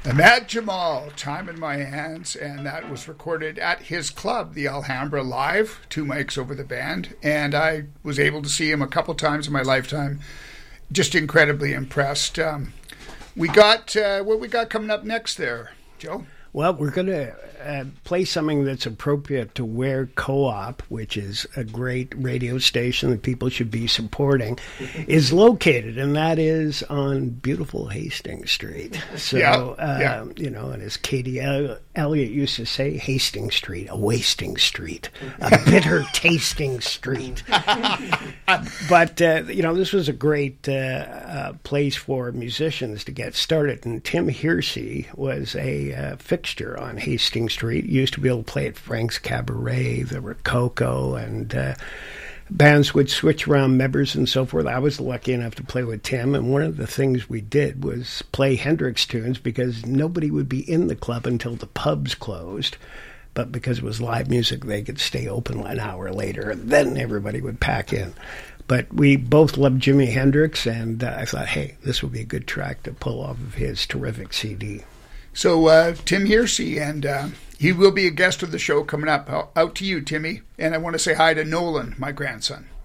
Ahmad Jamal, Time in My Hands, and that was recorded at his club, the Alhambra Live, 2 mics over the band, and I was able to see him a couple times in my lifetime. Just incredibly impressed. We got what we got coming up next there, Joe? Well, we're going to play something that's appropriate to where Co-op, which is a great radio station that people should be supporting, is located, and that is on beautiful Hastings Street. So, you know, and as Katie Elliott used to say, Hastings Street, a wasting street, a bitter tasting street. But, you know, this was a great place for musicians to get started, and Tim Hearsey was a fixture on Hastings Street. Used to be able to play at Frank's Cabaret, the Rococo, and bands would switch around members and so forth. I was lucky enough to play with Tim, and one of the things we did was play Hendrix tunes because nobody would be in the club until the pubs closed. But because it was live music, they could stay open an hour later, and then everybody would pack in. But we both loved Jimi Hendrix, and I thought, hey, this would be a good track to pull off of his terrific CD. So Tim Hearsey, and he will be a guest of the show coming up. Out to you, Timmy. And I want to say hi to Nolan, my grandson.